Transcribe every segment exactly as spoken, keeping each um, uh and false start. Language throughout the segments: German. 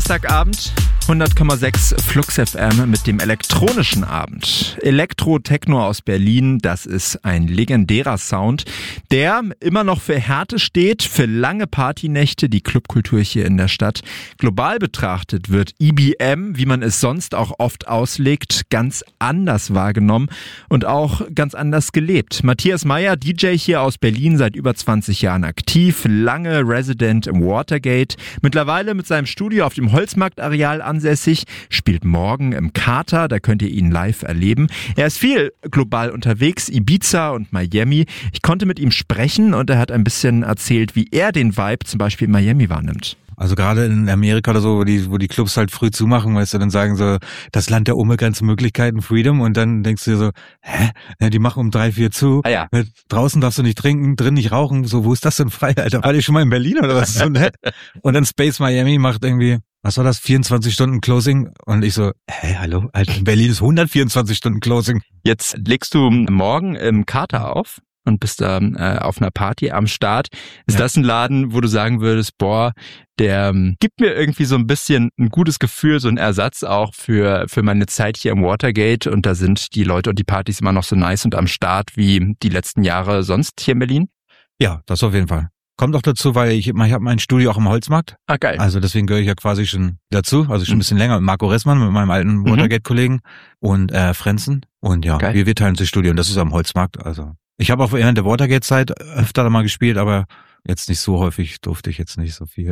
Samstagabend, hundert Komma sechs Flux F M mit dem elektronischen Abend. Elektro-Techno aus Berlin, das ist ein legendärer Sound, der immer noch für Härte steht, für lange Partynächte, die Clubkultur hier in der Stadt. Global betrachtet wird E B M, wie man es sonst auch oft auslegt, ganz anders wahrgenommen und auch ganz anders gelebt. Matthias Meyer, D J hier aus Berlin, seit über zwanzig Jahren aktiv, lange Resident im Watergate, mittlerweile mit seinem Studio auf dem Holzmarktareal ansässig, spielt morgen im Kater, da könnt ihr ihn live erleben. Er ist viel global unterwegs, Ibiza und Miami. Ich konnte mit ihm sprechen und er hat ein bisschen erzählt, wie er den Vibe zum Beispiel in Miami wahrnimmt. Also gerade in Amerika oder so, wo die, wo die Clubs halt früh zumachen, weißt du, dann sagen so, das Land der unbegrenzten Möglichkeiten, Freedom, und dann denkst du dir so, hä? Ja, die machen um drei, vier zu. Ah ja. Mit, draußen darfst du nicht trinken, drin nicht rauchen. So, wo ist das denn frei, Alter? War die schon mal in Berlin oder was? So nett. Und dann Space Miami macht irgendwie, was war das? vierundzwanzig Stunden Closing. Und ich so, hä, hallo? Alter, in Berlin ist hundertvierundzwanzig Stunden Closing. Jetzt legst du morgen im Kater auf und bist da äh, auf einer Party am Start. Ist ja. das ein Laden, wo du sagen würdest, boah, der ähm, gibt mir irgendwie so ein bisschen ein gutes Gefühl, so ein Ersatz auch für für meine Zeit hier im Watergate, und da sind die Leute und die Partys immer noch so nice und am Start wie die letzten Jahre sonst hier in Berlin? Ja, das auf jeden Fall. Kommt auch dazu, weil ich, ich habe mein Studio auch am Holzmarkt. Ah, geil. Also deswegen gehöre ich ja quasi schon dazu, also schon ein bisschen länger mit Marco Ressmann, mit meinem alten Watergate-Kollegen und äh, Frenzen. Und ja, wir, wir teilen das Studio und das ist am Holzmarkt. Also ich habe auch während der Watergate-Zeit öfter mal gespielt, aber jetzt nicht so häufig, durfte ich jetzt nicht so viel.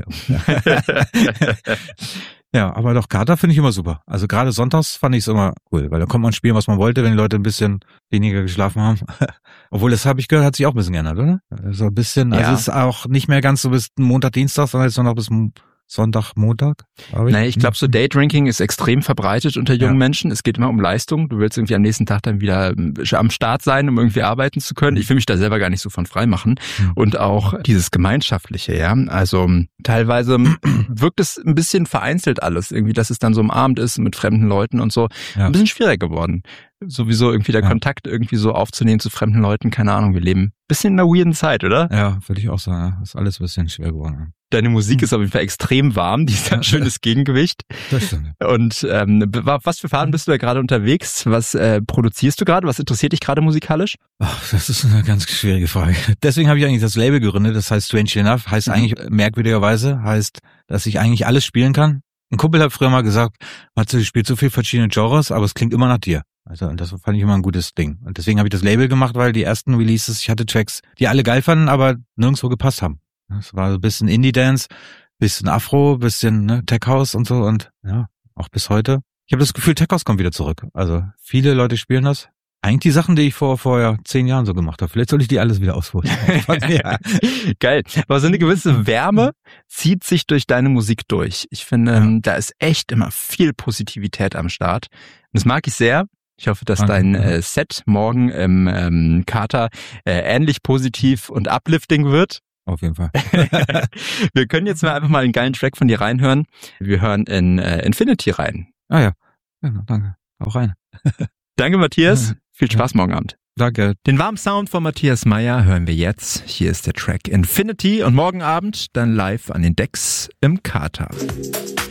Ja, aber doch, Kater finde ich immer super. Also gerade sonntags fand ich es immer cool, weil da konnte man spielen, was man wollte, wenn die Leute ein bisschen weniger geschlafen haben. Obwohl, das habe ich gehört, hat sich auch ein bisschen geändert, oder? So ein bisschen, also ja. es ist auch nicht mehr ganz so bis Montag, Dienstag, sondern jetzt nur noch bis Sonntag, Montag? Ich. Naja, ich glaube, so Daydrinking ist extrem verbreitet unter jungen ja. Menschen. Es geht immer um Leistung. Du willst irgendwie am nächsten Tag dann wieder am Start sein, um irgendwie arbeiten zu können. Ich will mich da selber gar nicht so von frei machen. Mhm. Und auch dieses Gemeinschaftliche, ja. Also teilweise wirkt es ein bisschen vereinzelt alles. Irgendwie, dass es dann so am Abend ist mit fremden Leuten und so. Ja. Ein bisschen schwieriger geworden. Sowieso irgendwie der ja. Kontakt irgendwie so aufzunehmen zu fremden Leuten. Keine Ahnung, wir leben ein bisschen in einer weirden Zeit, oder? Ja, würde ich auch sagen. Das ist alles ein bisschen schwer geworden. Deine Musik ist auf jeden Fall extrem warm, die ist ein schönes Gegengewicht. Das stimmt. Und ähm, was für Faden bist du da gerade unterwegs? Was äh, produzierst du gerade? Was interessiert dich gerade musikalisch? Ach, das ist eine ganz schwierige Frage. Deswegen habe ich eigentlich das Label gegründet, das heißt Strange Enough, heißt mhm. eigentlich merkwürdigerweise, heißt, dass ich eigentlich alles spielen kann. Ein Kumpel hat früher mal gesagt, Matze, du spielst so viel verschiedene Genres, aber es klingt immer nach dir. Also, und das fand ich immer ein gutes Ding. Und deswegen habe ich das Label gemacht, weil die ersten Releases, ich hatte Tracks, die alle geil fanden, aber nirgendwo gepasst haben. Es war so ein bisschen Indie-Dance, bisschen Afro, bisschen ne, Tech-House und so, und ja, auch bis heute. Ich habe das Gefühl, Tech-House kommt wieder zurück. Also viele Leute spielen das. Eigentlich die Sachen, die ich vor vor ja, zehn Jahren so gemacht habe. Vielleicht soll ich die alles wieder ausholen. Ja. Geil. Aber so eine gewisse Wärme zieht sich durch deine Musik durch. Ich finde, ja. da ist echt immer viel Positivität am Start. Und das mag ich sehr. Ich hoffe, dass dein äh, Set morgen im ähm, Kater äh, ähnlich positiv und uplifting wird. Auf jeden Fall. Wir können jetzt mal einfach mal einen geilen Track von dir reinhören. Wir hören in äh, Infinity rein. Ah ja, genau, danke. Auch rein. Danke, Matthias. Viel Spaß morgen Abend. Danke. Den warmen Sound von Matthias Meyer hören wir jetzt. Hier ist der Track Infinity und morgen Abend dann live an den Decks im Kater.